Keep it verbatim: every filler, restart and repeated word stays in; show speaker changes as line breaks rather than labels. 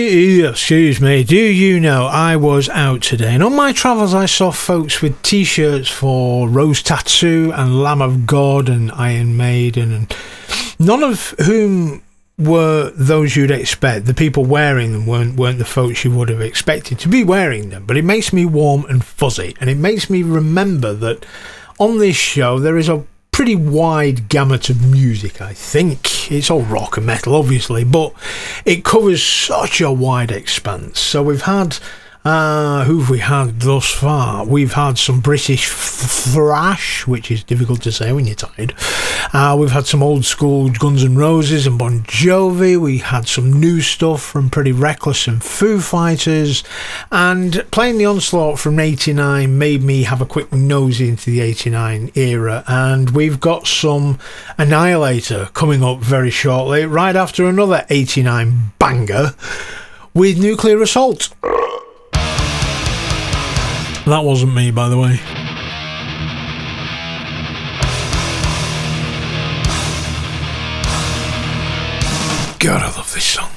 you, excuse me, do you know I was out today, and on my travels I saw folks with t-shirts for Rose Tattoo and Lamb of God and Iron Maiden, and none of whom were those you'd expect. The people wearing them weren't, weren't the folks you would have expected to be wearing them, but it makes me warm and fuzzy, and it makes me remember that on this show there is a pretty wide gamut of music. I think it's all rock and metal, obviously, but it covers such a wide expanse. So we've had uh who've we had thus far? We've had some British thrash, which is difficult to say when you're tired. Uh, we've had some old school Guns N' Roses and Bon Jovi. We had some new stuff from Pretty Reckless and Foo Fighters. And playing the Onslaught from eighty-nine made me have a quick nose into the eighty-nine era. And we've got some Annihilator coming up very shortly, right after another eighty-nine banger with Nuclear Assault. That wasn't me, by the way. God, I love this song.